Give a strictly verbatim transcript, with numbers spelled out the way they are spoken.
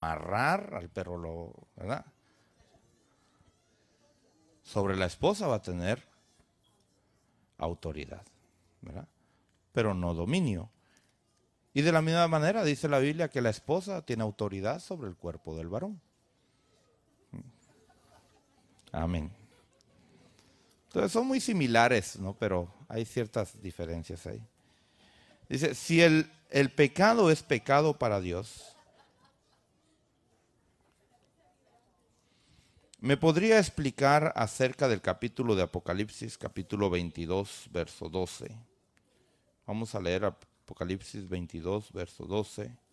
amarrar, al perro lo, ¿verdad? Sobre la esposa va a tener autoridad, ¿verdad? Pero no dominio. Y de la misma manera dice la Biblia que la esposa tiene autoridad sobre el cuerpo del varón. Amén. Entonces son muy similares, ¿no? Pero hay ciertas diferencias ahí. Dice, si el, el pecado es pecado para Dios, ¿me podría explicar acerca del capítulo de Apocalipsis, capítulo veintidós, verso doce? Vamos a leer Apocalipsis veintidós, verso doce.